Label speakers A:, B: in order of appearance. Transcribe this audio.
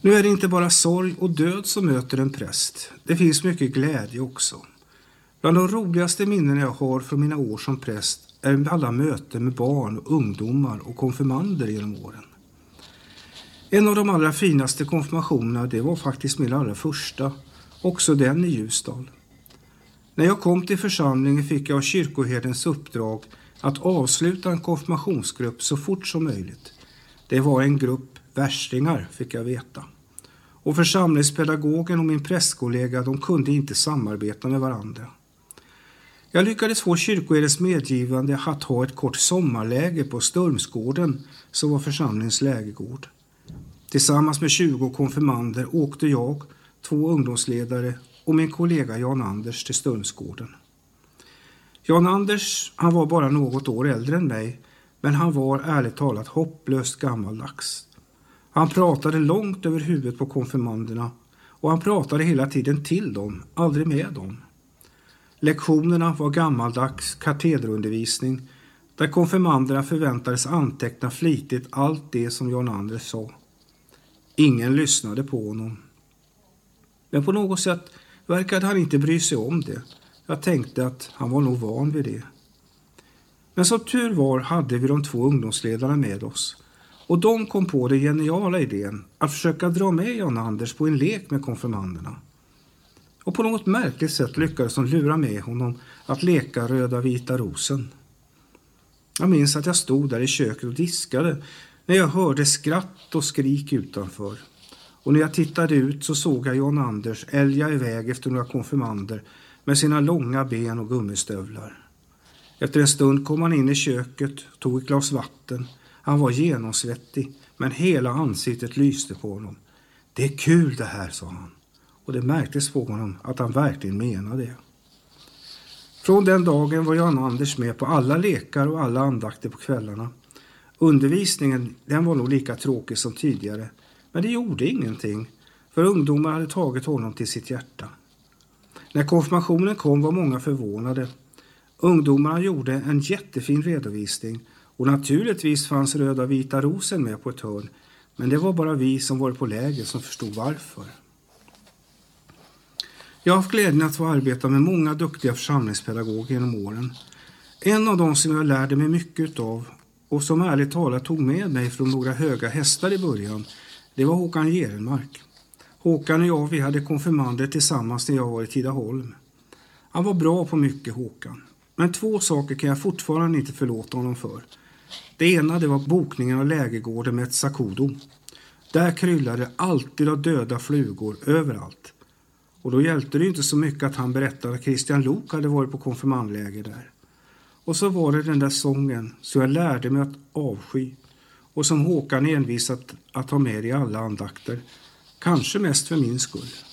A: Nu är det inte bara sorg och död som möter en präst. Det finns mycket glädje också. Bland de roligaste minnen jag har från mina år som präst är alla möten med barn, ungdomar och konfirmander genom åren. En av de allra finaste konfirmationerna, det var faktiskt min allra första, också den i Ljusdal. När jag kom till församlingen fick jag av kyrkoherdens uppdrag att avsluta en konfirmationsgrupp så fort som möjligt. Det var en grupp värstingar, fick jag veta. Och församlingspedagogen och min prästkollega, de kunde inte samarbeta med varandra. Jag lyckades få kyrkoherdens medgivande att ha ett kort sommarläge på Sturmsgården, som var församlingens lägergård. Tillsammans med 20 konfirmander åkte jag, 2 ungdomsledare och min kollega Jan Anders till Sturmsgården. Jan Anders, han var bara något år äldre än mig, men han var ärligt talat hopplöst gammaldags. Han pratade långt över huvudet på konfirmanderna och han pratade hela tiden till dem, aldrig med dem. Lektionerna var gammaldags katederundervisning där konfirmanderna förväntades anteckna flitigt allt det som Jan Anders sa. Ingen lyssnade på honom. Men på något sätt verkade han inte bry sig om det. Jag tänkte att han var nog van vid det. Men som tur var hade vi de 2 ungdomsledarna med oss. Och de kom på den geniala idén att försöka dra med Jan Anders på en lek med konfirmanderna. Och på något märkligt sätt lyckades de lura med honom att leka röda vita rosen. Jag minns att jag stod där i köket och diskade när jag hörde skratt och skrik utanför. Och när jag tittade ut så såg jag Jan Anders älga iväg efter några konfirmander med sina långa ben och gummistövlar. Efter en stund kom han in i köket och tog ett glas vatten. Han var genomsvettig, men hela ansiktet lyste på honom. Det är kul det här, sa han. Och det märktes på honom att han verkligen menade det. Från den dagen var Jan Anders med på alla lekar och alla andakter på kvällarna. Undervisningen, den var nog lika tråkig som tidigare. Men det gjorde ingenting, för ungdomar hade tagit honom till sitt hjärta. När konfirmationen kom var många förvånade. Ungdomarna gjorde en jättefin redovisning och naturligtvis fanns röda vita rosen med på ett hörn. Men det var bara vi som var på läger som förstod varför. Jag har haft glädjen att få arbeta med många duktiga församlingspedagoger genom åren. En av dem som jag lärde mig mycket av och som ärligt talat tog med mig från några höga hästar i början, det var Håkan Jerenmark. Håkan och jag, vi hade konfirmander tillsammans när jag var i Tidaholm. Han var bra på mycket, Håkan. Men 2 saker kan jag fortfarande inte förlåta honom för. Det ena, det var bokningen av lägergården med ett sakudo. Där kryllade alltid av döda flugor överallt. Och då hjälpte det inte så mycket att han berättade att Christian Lok hade varit på konfirmandläger där. Och så var det den där sången så jag lärde mig att avsky. Och som Håkan envisat att ha med i alla andakter. Kanske mest för min skull.